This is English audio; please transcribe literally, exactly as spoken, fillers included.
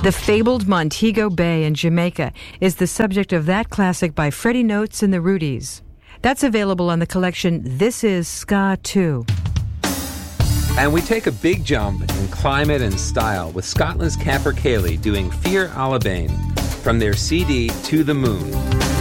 The fabled Montego Bay in Jamaica is the subject of that classic by Freddie Notes and the Rudies. That's available on the collection This Is Ska two. And we take a big jump in climate and style with Scotland's Capercaillie doing Fear Alabane from their C D To the Moon.